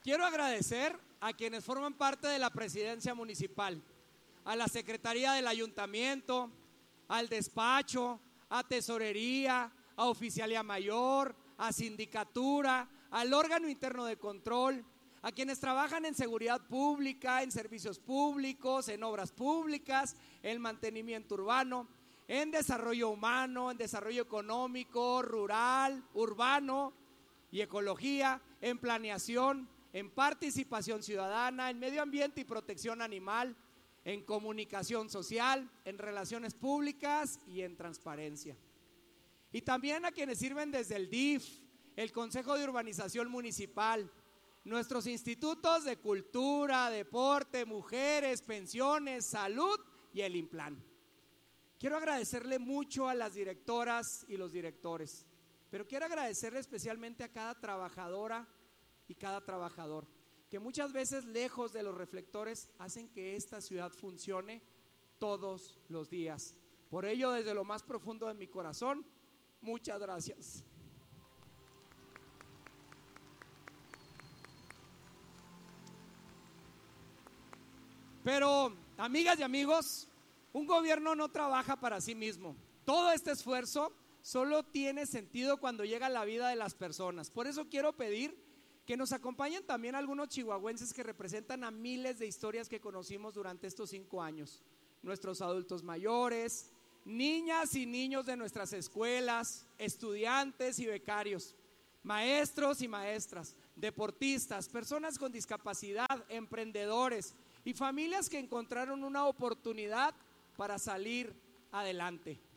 Quiero agradecer a quienes forman parte de la presidencia municipal, a la secretaría del ayuntamiento, al despacho, a tesorería, a oficialía mayor, a sindicatura, al órgano interno de control, a quienes trabajan en seguridad pública, en servicios públicos, en obras públicas, en mantenimiento urbano, en desarrollo humano, en desarrollo económico, rural, urbano y ecología, en planeación, en participación ciudadana, en medio ambiente y protección animal, en comunicación social, en relaciones públicas y en transparencia. Y también a quienes sirven desde el DIF, el Consejo de Urbanización Municipal, nuestros institutos de cultura, deporte, mujeres, pensiones, salud y el INPLAN. Quiero agradecerle mucho a las directoras y los directores, pero quiero agradecerle especialmente a cada trabajadora y cada trabajador, que muchas veces lejos de los reflectores hacen que esta ciudad funcione todos los días. Por ello, desde lo más profundo de mi corazón, muchas gracias. Pero, amigas y amigos, un gobierno no trabaja para sí mismo. Todo este esfuerzo solo tiene sentido cuando llega a la vida de las personas. Por eso quiero pedir que nos acompañen también algunos chihuahuenses que representan a miles de historias que conocimos durante estos 5 años. Nuestros adultos mayores, niñas y niños de nuestras escuelas, estudiantes y becarios, maestros y maestras, deportistas, personas con discapacidad, emprendedores y familias que encontraron una oportunidad para salir adelante.